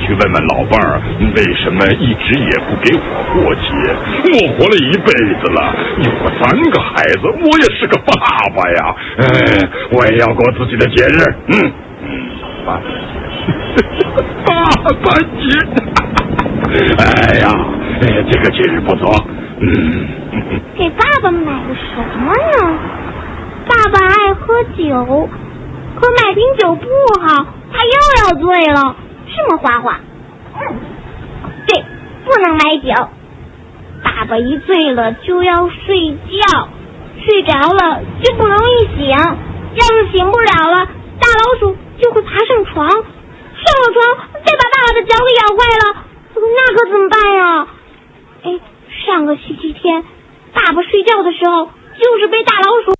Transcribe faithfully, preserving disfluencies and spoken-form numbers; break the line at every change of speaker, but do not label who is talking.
去问问老伴儿，为什么一直也不给我过节？我活了一辈子了，有过三个孩子，我也是个爸爸呀。哎，我也要过自己的节日。嗯嗯，爸爸节，爸爸节。哎呀，哎，这个节日不错。嗯，
给爸爸买个什么呢？爸爸爱喝酒，可买瓶酒不好，他又要醉了。什么花花？对，不能买酒。爸爸一醉了就要睡觉，睡着了就不容易醒，要是醒不了了，大老鼠就会爬上床，上了床再把爸爸的脚给咬坏了，那可怎么办呀？哎，上个星期天爸爸睡觉的时候就是被大老鼠